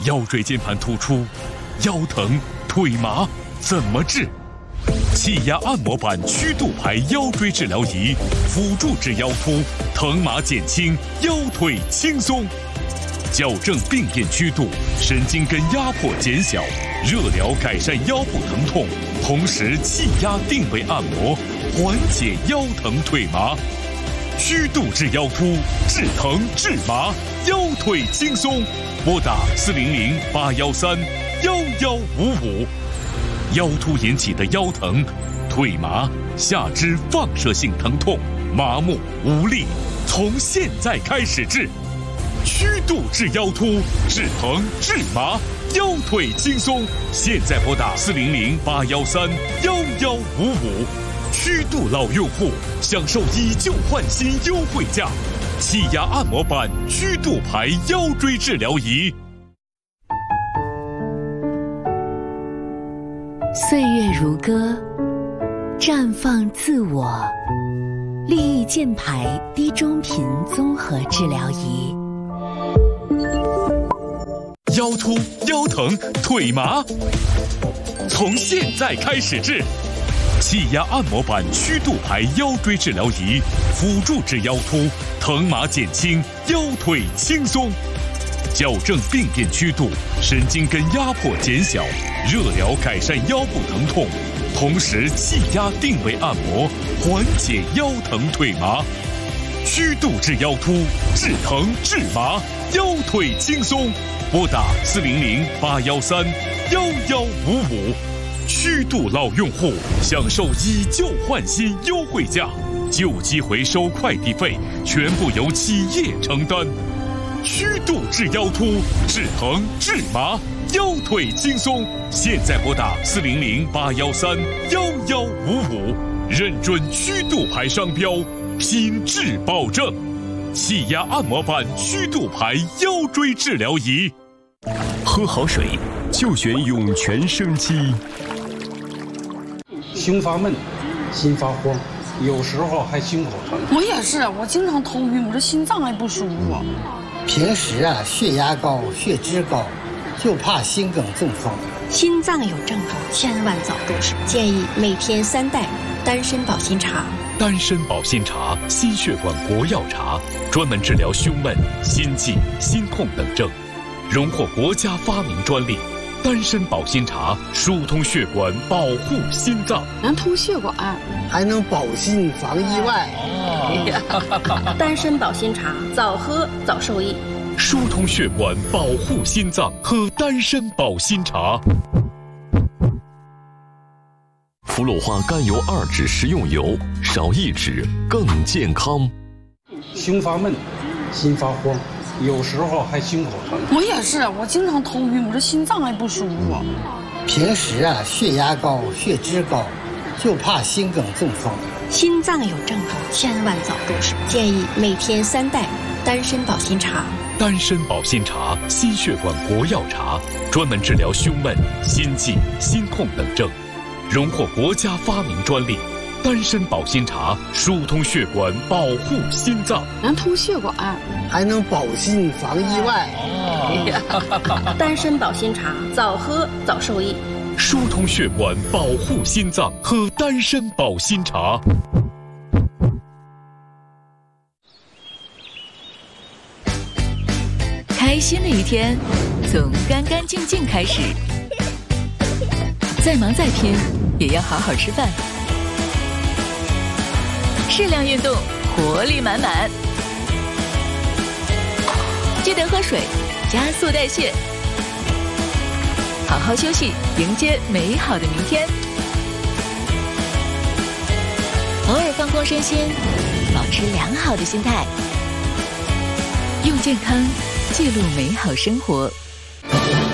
腰椎间盘突出、腰疼、腿麻怎么治？气压按摩板曲度牌腰椎治疗仪，辅助治腰突，疼麻减轻，腰腿轻松。矫正病变曲度，神经根压迫减小，热疗改善腰部疼痛，同时气压定位按摩，缓解腰疼腿麻。曲度治腰突，治疼治麻，腰腿轻松。拨打400-813-1155。腰突引起的腰疼、腿麻、下肢放射性疼痛、麻木无力，从现在开始治。曲度治腰突，治疼治麻，腰腿轻松。现在拨打400-813-1155。曲度老用户享受以旧换新优惠价，气压按摩板曲度牌腰椎治疗仪。 岁月如歌，绽放自我。利益健牌低中频综合治疗仪。 腰突、腰疼、腿麻，从现在开始治。气压按摩板曲度牌腰椎治疗仪，辅助治腰突，疼麻减轻，腰腿轻松。矫正病变曲度，神经根压迫减小，热疗改善腰部疼痛，同时气压定位按摩，缓解腰疼腿麻。曲度治腰突，治疼治麻，腰腿轻松。拨打400-813-1155。曲度老用户享受以旧换新优惠价，旧机回收快递费全部由企业承担。曲度治腰突，治疼治麻，腰腿轻松。现在拨打400-813-1155。认准曲度牌商标，品质保证。气压按摩板曲度牌腰椎治疗仪。 喝好水就选涌泉生机。 胸发闷，心发慌，有时候还心口疼。 我也是，我经常头晕，我这心脏还不舒服。 平时血压高、血脂高，就怕心梗中风。 心脏有症状，千万早重视。建议每天3袋丹参保心茶。 丹参保心茶，心血管国药茶，专门治疗胸闷、心悸、心痛等症，荣获国家发明专利。丹参保心茶疏通血管，保护心脏， 能通血管， 还能保心防意外。 丹参保心茶，早喝早受益。 疏通血管，保护心脏，喝丹参保心茶。 福禄花甘油2酯食用油，少1酯更健康。 胸发闷，心发慌，有时候还心口疼。 我也是，我经常头晕，我这心脏还不舒服。 平时血压高、血脂高，就怕心梗中风。 心脏有症状，千万早重视。建议每天3袋丹参保心茶。 丹参保心茶，心血管国药茶，专门治疗胸闷、心悸、心痛等症，荣获国家发明专利。丹参保心茶疏通血管，保护心脏， 能通血管， 还能保心防意外。 丹参保心茶，早喝早受益。 疏通血管，保护心脏，喝丹参保心茶。 开心的一天，从干干净净开始。再忙再拼，也要好好吃饭。适量运动，活力满满。记得喝水，加速代谢。好好休息，迎接美好的明天。偶尔放空身心，保持良好的心态，用健康记录美好生活。